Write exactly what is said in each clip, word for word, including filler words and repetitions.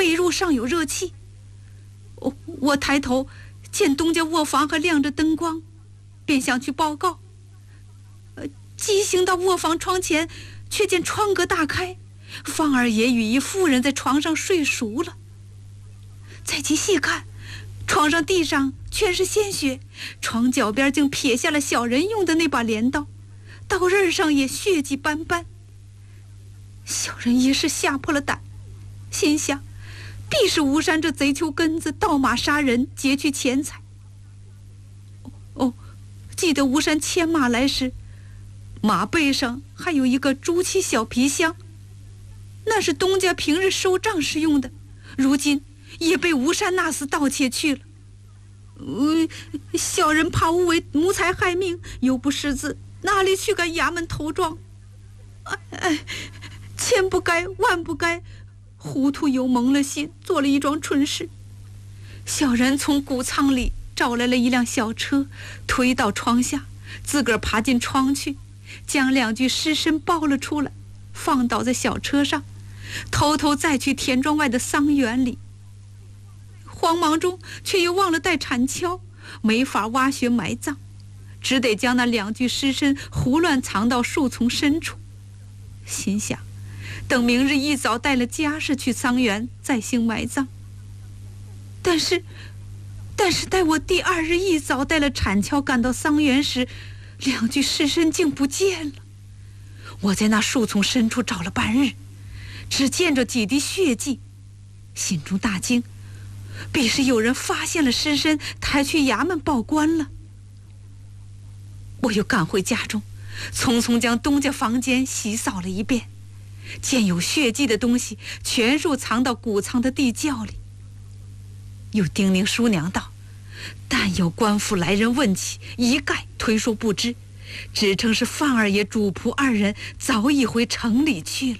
被褥上有热气。我我抬头见东家卧房还亮着灯光，便想去报告。呃，急行到卧房窗前，却见窗格大开，方二爷与一妇人在床上睡熟了。再及细看，床上地上全是鲜血，床脚边竟撇下了小人用的那把镰刀，刀刃上也血迹斑斑。小人一时吓破了胆，心想必是吴山这贼球根子盗马杀人，劫去钱财。哦，记得吴山牵马来时，马背上还有一个朱漆小皮箱，那是东家平日收账时用的，如今也被吴山那厮盗窃去了。呃，小人怕误为奴才害命，又不识字，哪里去敢衙门投状？哎哎，千不该万不该，糊涂又蒙了心，做了一桩蠢事。小人从谷仓里找来了一辆小车，推到窗下，自个儿爬进窗去，将两具尸身抱了出来，放倒在小车上，偷偷再去田庄外的桑园里。慌忙中却又忘了带铲锹，没法挖穴埋葬，只得将那两具尸身胡乱藏到树丛深处。心想等明日一早带了家事去桑园，再行埋葬。但是但是待我第二日一早带了铲锹赶到桑园时，两具尸身竟不见了。我在那树丛深处找了半日，只见着几滴血迹，心中大惊，必是有人发现了尸身，抬去衙门报官了。我又赶回家中，匆匆将东家房间洗扫了一遍，见有血迹的东西全数藏到谷仓的地窖里。又叮咛叔娘道，但有官府来人问起，一概推说不知，只称是范二爷主仆二人早已回城里去了。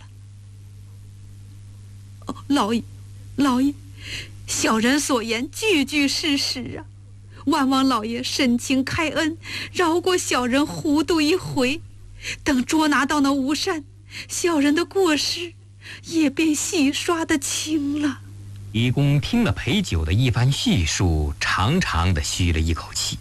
哦，老爷老爷，小人所言句句是实啊，万望老爷深情开恩，饶过小人糊涂一回，等捉拿到那吴山，小人的过失也便洗刷得清了。 狄公听了裴九的一番叙述，长长的吁了一口气。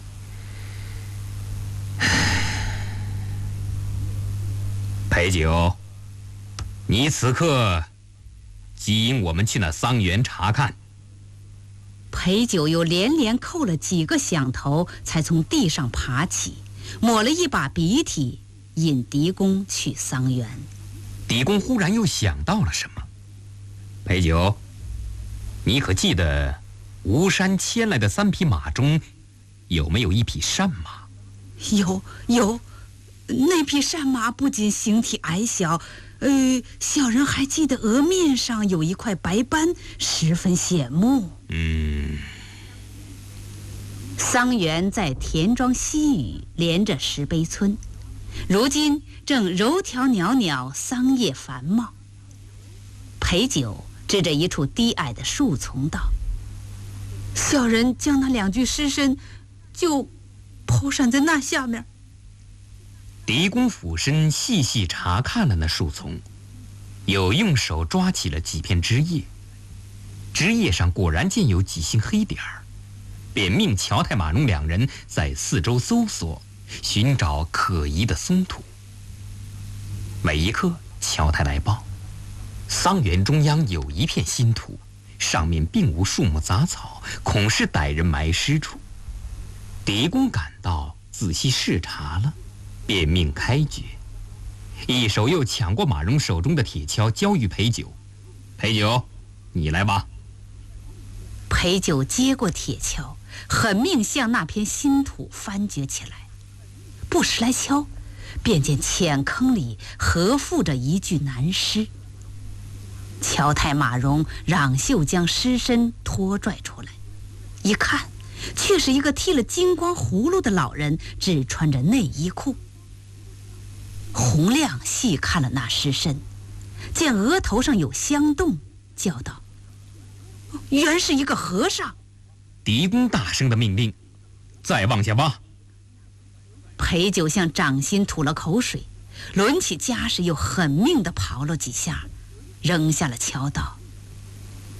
裴九，你此刻即引我们去那桑园查看。 裴九又连连叩了几个响头，才从地上爬起，抹了一把鼻涕，引狄公去桑园。 狄公忽然又想到了什么。裴九，你可记得吴山牵来的三匹马中有没有一匹善马？ 有有，那匹善马不仅形体矮小，呃，小人还记得额面上有一块白斑，十分显目。 嗯。 桑园在田庄西隅，连着石碑村，如今正柔条袅袅，桑叶繁茂。裴九指着一处低矮的树丛道：“ 小人将那两具尸身就抛散在那下面。” 狄公俯身细细查看了那树丛，又用手抓起了几片枝叶，枝叶上果然见有几星黑点儿，便命乔太马荣两人在四周搜索，寻找可疑的松土。每一刻，乔太来报，桑园中央有一片新土，上面并无树木杂草，恐是歹人埋尸处。狄公赶到，仔细视察了，便命开掘，一手又抢过马荣手中的铁锹，交与裴九。裴九，你来吧。 裴九接过铁锹，狠命向那片新土翻掘起来。不时来敲，便见浅坑里合附着一具男尸。乔太马荣嚷袖将尸身拖拽出来，一看，却是一个剃了金光葫芦的老人，只穿着内衣裤。洪亮细看了那尸身，见额头上有香洞，叫道：“原是一个和尚。” 狄公大声的命令：“再往下挖！” 裴九向掌心吐了口水，抡起家什又狠命地刨了几下，扔下了锹道：“